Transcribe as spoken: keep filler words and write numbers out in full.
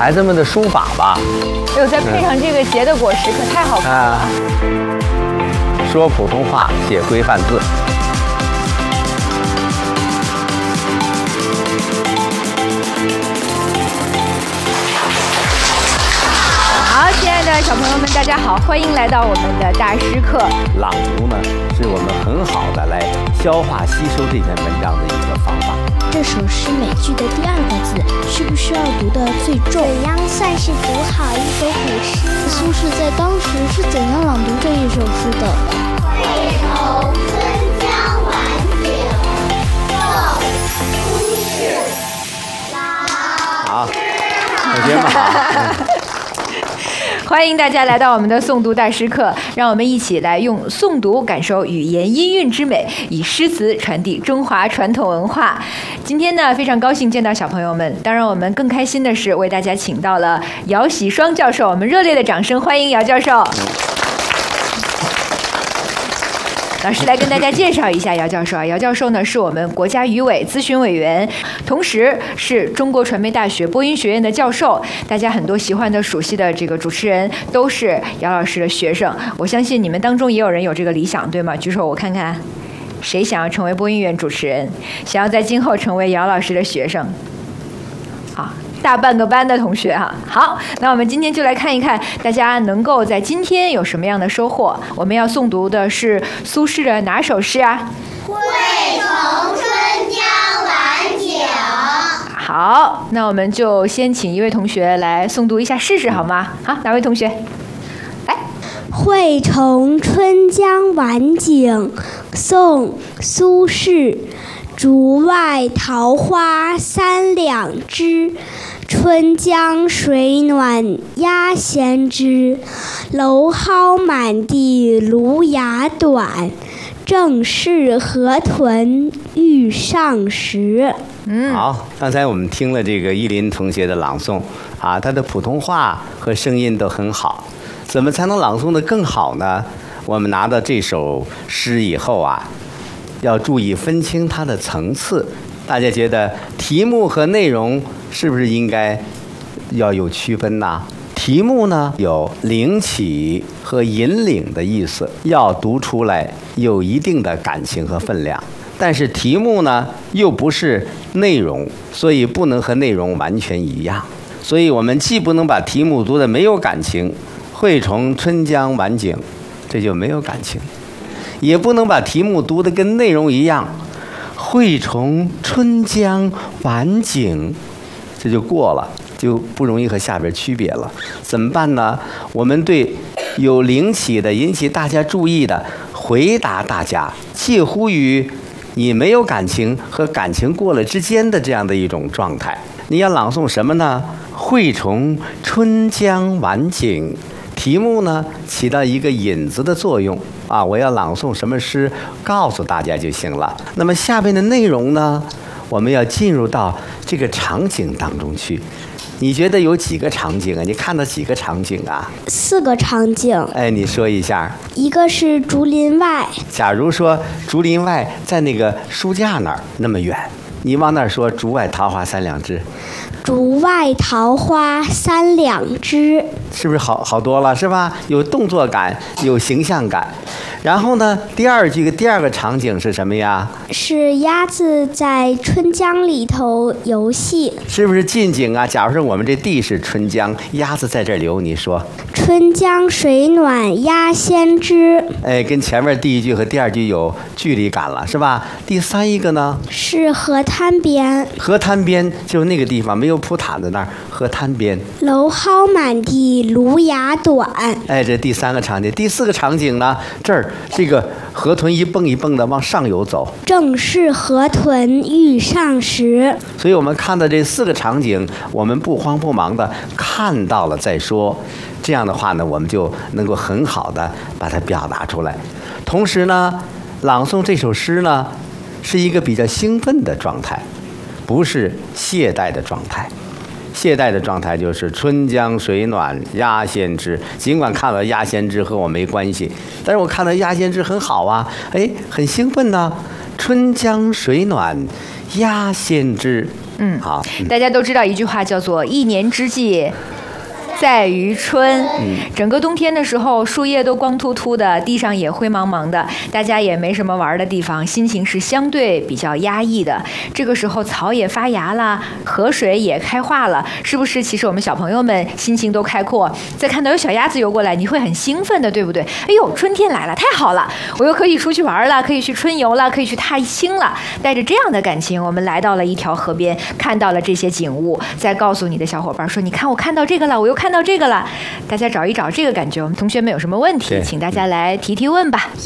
孩子们的书法吧。 哎呦，再配上这个结的果实，可太好看了。啊、 说普通话，写规范字。 好，亲爱的小朋友们，大家好，欢迎来到我们的大师课。 朗读呢，是我们很好的来消化吸收这篇文章的一个方法。 这首诗每句的第二个字，需不需要读得最重？ 怎样算是读好一首古诗呢？ 苏轼在当时是怎样朗读这一首诗的？ 会头春江晚景，宋·苏轼。 好，同学们好。 欢迎大家来到我们的诵读大师课，让我们一起来用诵读感受语言音韵之美，以诗词传递中华传统文化。今天呢，非常高兴见到小朋友们，当然我们更开心的是为大家请到了姚喜双教授，我们热烈的掌声欢迎姚教授。老师来跟大家介绍一下姚教授啊，姚教授呢是我们国家语委咨询委员，同时是中国传媒大学播音学院的教授。大家很多喜欢的、熟悉的这个主持人都是姚老师的学生。我相信你们当中也有人有这个理想，对吗？举手我看看，谁想要成为播音员主持人？想要在今后成为姚老师的学生？好。大半个班的同学哈，好，那我们今天就来看一看大家能够在今天有什么样的收获。我们要诵读的是苏轼的哪首诗啊？ 会从春江晚景。 好，那我们就先请一位同学来诵读一下试试好吗？好，哪位同学？来。 会从春江晚景，宋·苏轼。竹外桃花三两枝，春江水暖鸭先知。蒌蒿满地芦芽短，正是河豚欲上时。 嗯，好，刚才我们听了这个依林同学的朗诵啊，他的普通话和声音都很好。怎么才能朗诵得更好呢？我们拿到这首诗以后啊，要注意分清它的层次。大家觉得题目和内容是不是应该要有区分呢？题目呢有领起和引领的意思，要读出来有一定的感情和分量。但是题目呢又不是内容，所以不能和内容完全一样。所以我们既不能把题目读得没有感情，会从春江晚景，这就没有感情。也不能把题目读得跟内容一样，会从春江晚景，这就过了，就不容易和下边区别了。怎么办呢？我们对有领起的、引起大家注意的回答大家，介乎于你没有感情和感情过了之间的这样的一种状态。你要朗诵什么呢？会从春江晚景。题目呢起到一个引子的作用啊，我要朗诵什么诗告诉大家就行了。那么下边的内容呢，我们要进入到这个场景当中去。你觉得有几个场景啊？你看到几个场景啊？ 四个场景。 哎，你说一下。 一个是竹林外。 假如说竹林外在那个书架那儿那么远，你往那儿说竹外桃花三两枝。 竹外桃花三两枝， 是不是好好多了？是吧？有动作感，有形象感。然后呢，第二句第二个场景是什么呀？ 是鸭子在春江里头游戏， 是不是近景啊？假如说我们这地是春江，鸭子在这儿游，你说春江水暖鸭先知。 哎，跟前面第一句和第二句有距离感了，是吧？第三一个呢？ 是河滩边。 河滩边就是那个地方，没有铺毯子那儿，河滩边。 蒌蒿满地芦芽短。 哎，这第三个场景。第四个场景呢？这儿这个河豚一蹦一蹦的往上游走， 正是河豚欲上时。 所以我们看到这四个场景，我们不慌不忙的看到了再说，这样的话呢，我们就能够很好的把它表达出来。同时呢，朗诵这首诗呢，是一个比较兴奋的状态，不是懈怠的状态。懈怠的状态就是春江水暖鸭先知，尽管看到鸭先知和我没关系，但是我看到鸭先知很好啊，哎，很兴奋呢、啊。春江水暖鸭先知， 嗯， 好，嗯大家都知道一句话叫做“一年之计在于春”，整个冬天的时候，树叶都光秃秃的，地上也灰茫茫的，大家也没什么玩的地方，心情是相对比较压抑的。这个时候，草也发芽了，河水也开化了，是不是？其实我们小朋友们心情都开阔，再看到有小鸭子游过来，你会很兴奋的，对不对？哎呦，春天来了，太好了，我又可以出去玩了，可以去春游了，可以去踏青了。带着这样的感情，我们来到了一条河边，看到了这些景物，再告诉你的小伙伴说：“你看，我看到这个了，我又看到这个了。”大家找一找这个感觉，我们同学们有什么问题， 对请大家来提提问吧。